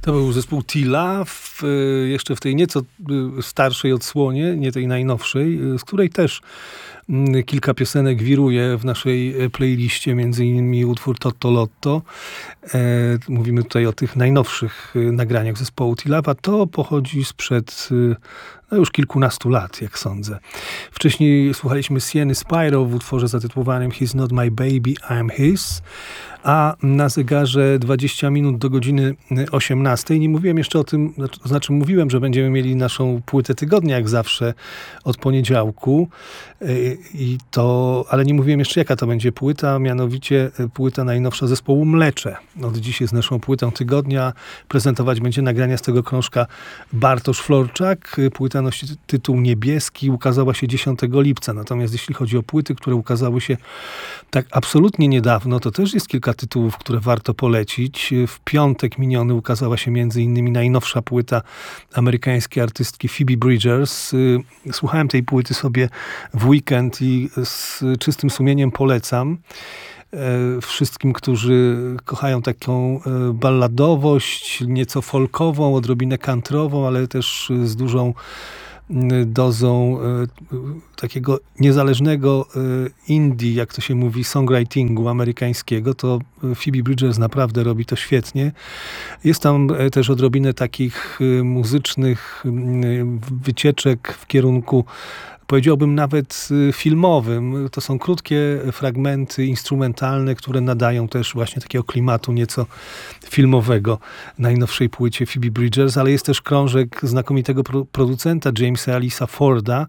To był zespół Tila, jeszcze w tej nieco starszej odsłonie, nie tej najnowszej, z której też kilka piosenek wiruje w naszej playliście, między innymi utwór Toto Lotto. Mówimy tutaj o tych najnowszych nagraniach zespołu Tila, a to pochodzi sprzed już kilkunastu lat, jak sądzę. Wcześniej słuchaliśmy Sieny Spyro w utworze zatytułowanym He's Not My Baby, I'm His, a na zegarze 20 minut do godziny 18. Nie mówiłem jeszcze o tym, znaczy mówiłem, że będziemy mieli naszą płytę tygodnia, jak zawsze, od poniedziałku, ale nie mówiłem jeszcze, jaka to będzie płyta, mianowicie płyta najnowsza zespołu Mlecze. Od dziś jest naszą płytą tygodnia. Prezentować będzie nagrania z tego krążka Bartosz Florczak. Płyta nosi tytuł Niebieski, ukazała się 10 lipca. Natomiast jeśli chodzi o płyty, które ukazały się tak absolutnie niedawno, to też jest kilka tytułów, które warto polecić. W piątek miniony ukazała się między innymi najnowsza płyta amerykańskiej artystki Phoebe Bridgers. Słuchałem tej płyty sobie w weekend i z czystym sumieniem polecam wszystkim, którzy kochają taką balladowość, nieco folkową, odrobinę countrową, ale też z dużą dozą takiego niezależnego indie, jak to się mówi, songwritingu amerykańskiego, to Phoebe Bridgers naprawdę robi to świetnie. Jest tam też odrobinę takich muzycznych wycieczek w kierunku, powiedziałbym, nawet filmowym. To są krótkie fragmenty instrumentalne, które nadają też właśnie takiego klimatu nieco filmowego najnowszej płycie Phoebe Bridgers, ale jest też krążek znakomitego producenta Jamesa Allisa Forda,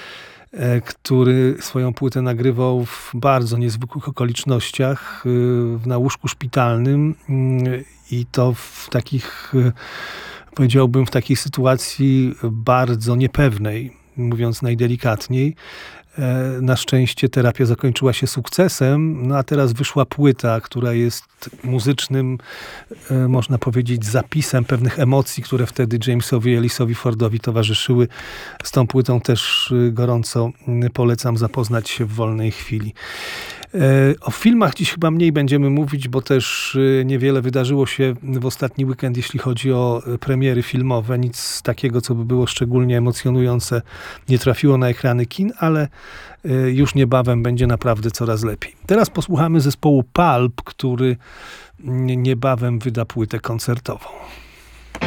który swoją płytę nagrywał w bardzo niezwykłych okolicznościach, na łóżku szpitalnym i to w takich, powiedziałbym, w takiej sytuacji bardzo niepewnej, mówiąc najdelikatniej. Na szczęście terapia zakończyła się sukcesem, no a teraz wyszła płyta, która jest muzycznym, można powiedzieć, zapisem pewnych emocji, które wtedy Jamesowi Ellisowi Fordowi towarzyszyły. Z tą płytą też gorąco polecam zapoznać się w wolnej chwili. O filmach dziś chyba mniej będziemy mówić, bo też niewiele wydarzyło się w ostatni weekend, jeśli chodzi o premiery filmowe. Nic takiego, co by było szczególnie emocjonujące, nie trafiło na ekrany kin, ale już niebawem będzie naprawdę coraz lepiej. Teraz posłuchamy zespołu Pulp, który niebawem wyda płytę koncertową.